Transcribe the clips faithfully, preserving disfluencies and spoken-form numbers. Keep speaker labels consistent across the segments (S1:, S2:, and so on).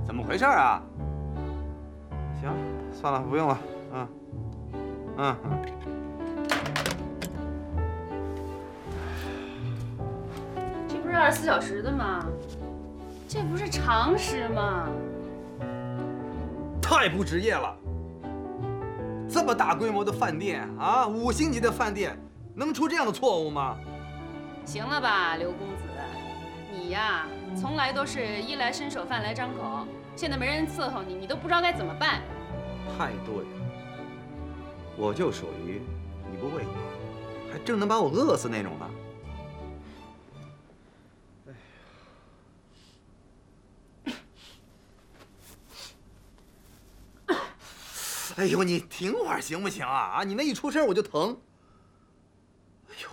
S1: 怎么回事啊？行，算了，不用了。嗯，嗯嗯。
S2: 这不是二十四小时的吗？这不是常识吗？
S1: 太不职业了！这么大规模的饭店啊，五星级的饭店，能出这样的错误吗？
S2: 行了吧，刘公子，你呀，从来都是衣来伸手，饭来张口。现在没人伺候你，你都不知道该怎么办。
S1: 太对了，我就属于你不喂我，还真能把我饿死那种的。哎呦，你停会儿行不行啊？啊，你那一出声我就疼。哎呦，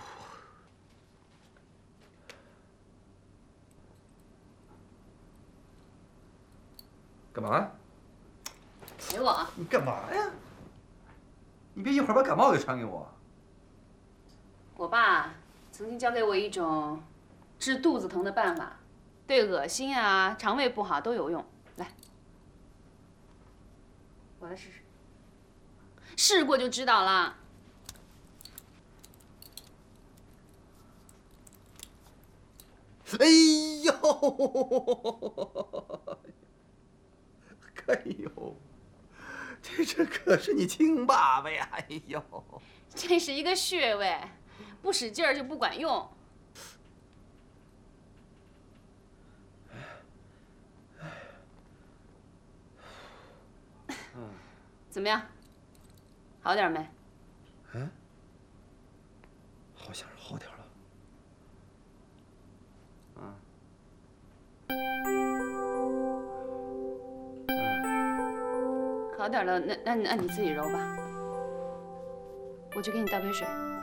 S1: 干嘛？
S2: 给我。
S1: 你干嘛呀？你别一会儿把感冒给传给我。
S2: 我爸曾经教给我一种治肚子疼的办法，对恶心啊、肠胃不好都有用。来，我来试试。试过就知道了。
S1: 哎呦，哎呦，这这可是你亲爸爸呀！哎呦，
S2: 这是一个穴位，不使劲儿就不管用。怎么样？好点没？
S1: 嗯，好像是好点了。嗯。
S2: 好点了，那那那你自己揉吧。我去给你倒杯水。